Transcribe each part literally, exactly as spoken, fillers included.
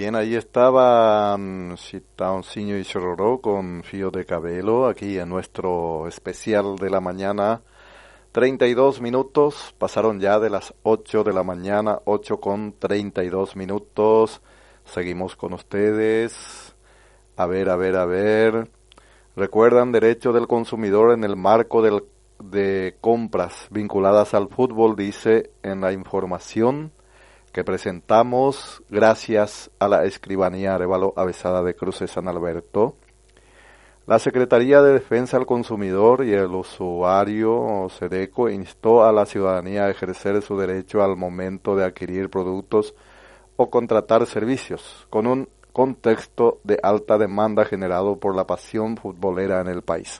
bien, ahí estaban Chitãozinho y Chororó con Fío de Cabello, aquí en nuestro especial de la mañana. treinta y dos minutos, pasaron ya de las ocho de la mañana, ocho con treinta y dos minutos. Seguimos con ustedes. A ver, a ver, a ver. Recuerdan derecho del consumidor en el marco del, de compras vinculadas al fútbol, dice en la información que presentamos gracias a la Escribanía Arévalo Avezada de Cruces San Alberto. La Secretaría de Defensa al Consumidor y el Usuario, SEDECO, instó a la ciudadanía a ejercer su derecho al momento de adquirir productos o contratar servicios, con un contexto de alta demanda generado por la pasión futbolera en el país.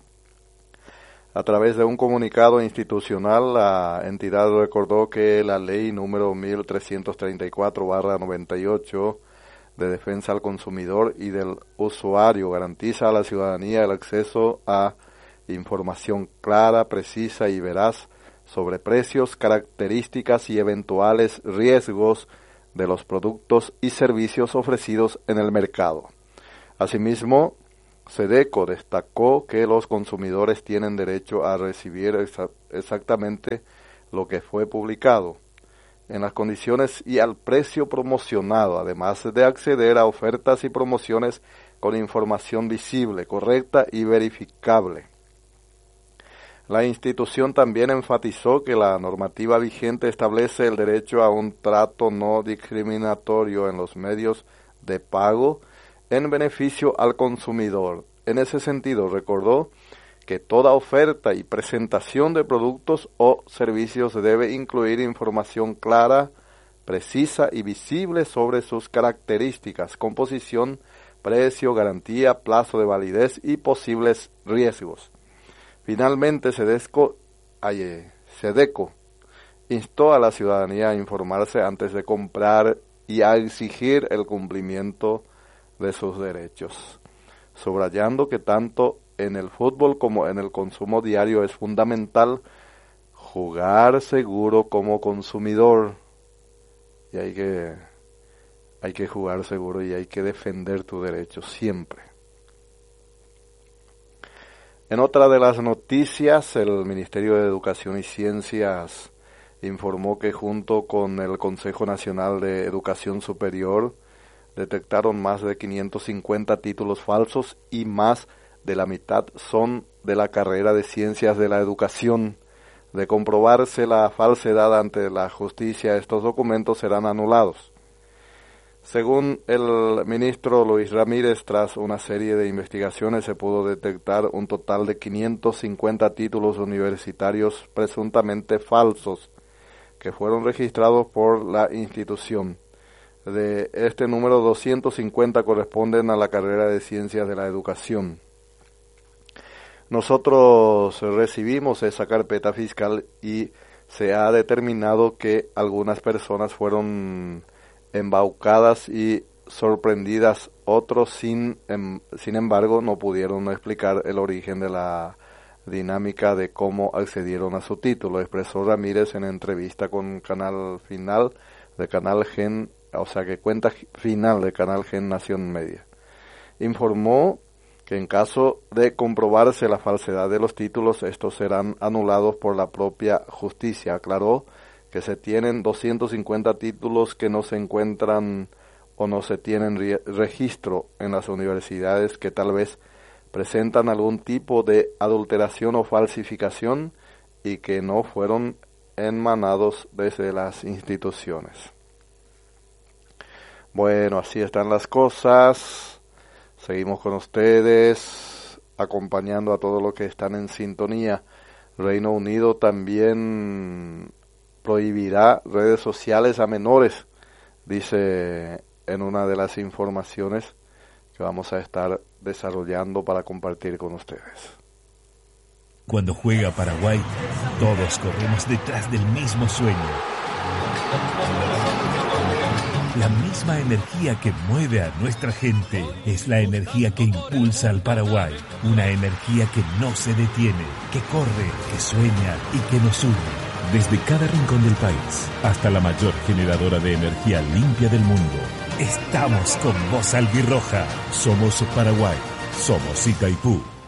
A través de un comunicado institucional, la entidad recordó que la ley número mil trescientos treinta y cuatro barra noventa y ocho de defensa al consumidor y del usuario garantiza a la ciudadanía el acceso a información clara, precisa y veraz sobre precios, características y eventuales riesgos de los productos y servicios ofrecidos en el mercado. Asimismo, SEDECO destacó que los consumidores tienen derecho a recibir exa- exactamente lo que fue publicado, en las condiciones y al precio promocionado, además de acceder a ofertas y promociones con información visible, correcta y verificable. La institución también enfatizó que la normativa vigente establece el derecho a un trato no discriminatorio en los medios de pago en beneficio al consumidor. En ese sentido, recordó que toda oferta y presentación de productos o servicios debe incluir información clara, precisa y visible sobre sus características, composición, precio, garantía, plazo de validez y posibles riesgos. Finalmente, SEDECO, ay, SEDECO instó a la ciudadanía a informarse antes de comprar y a exigir el cumplimiento de sus derechos, subrayando que tanto en el fútbol como en el consumo diario es fundamental jugar seguro como consumidor, y hay que hay que jugar seguro y hay que defender tu derecho siempre. En otra de las noticias, el Ministerio de Educación y Ciencias informó que junto con el Consejo Nacional de Educación Superior detectaron más de quinientos cincuenta títulos falsos y más de la mitad son de la carrera de Ciencias de la Educación. De comprobarse la falsedad ante la justicia, estos documentos serán anulados. Según el ministro Luis Ramírez, tras una serie de investigaciones se pudo detectar un total de quinientos cincuenta títulos universitarios presuntamente falsos que fueron registrados por la institución. De este número, doscientos cincuenta corresponden a la carrera de Ciencias de la Educación. Nosotros recibimos esa carpeta fiscal y se ha determinado que algunas personas fueron embaucadas y sorprendidas, otros sin, em, sin embargo no pudieron explicar el origen de la dinámica de cómo accedieron a su título, expresó Ramírez en entrevista con Canal Final de Canal Gen, o sea que cuenta final de Canal Gen Nación Media. Informó que en caso de comprobarse la falsedad de los títulos, estos serán anulados por la propia justicia. Aclaró que se tienen doscientos cincuenta títulos que no se encuentran o no se tienen re- registro en las universidades, que tal vez presentan algún tipo de adulteración o falsificación y que no fueron emanados desde las instituciones. Bueno, así están las cosas. Seguimos con ustedes, acompañando a todos los que están en sintonía. Reino Unido también prohibirá redes sociales a menores, dice en una de las informaciones que vamos a estar desarrollando para compartir con ustedes. Cuando juega Paraguay, todos corremos detrás del mismo sueño. La misma energía que mueve a nuestra gente es la energía que impulsa al Paraguay. Una energía que no se detiene, que corre, que sueña y que nos une. Desde cada rincón del país hasta la mayor generadora de energía limpia del mundo, estamos con vos albirroja. Somos Paraguay, somos Itaipú.